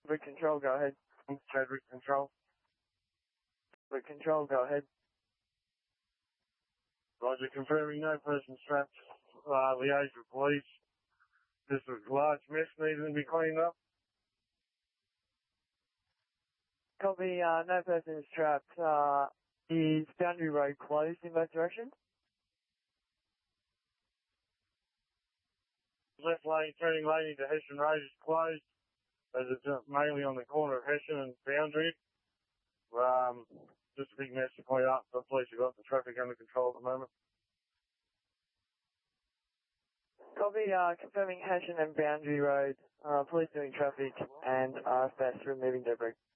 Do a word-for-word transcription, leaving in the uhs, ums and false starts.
With control, go ahead. Chadwick Control. With control, go ahead. Roger, confirming no person strapped. Uh, liaise with police. This was a large mess needing to be cleaned up. Copy, uh, no person is trapped. Uh, is Boundary Road closed in both directions? Left lane turning lane into Hessian Road is closed, as it's mainly on the corner of Hessian and Boundary. Um, just a big mess to clean up. The police have got the traffic under control at the moment. Copy, uh, confirming Hessian and Boundary Road. Uh, police doing traffic and are fast removing debris.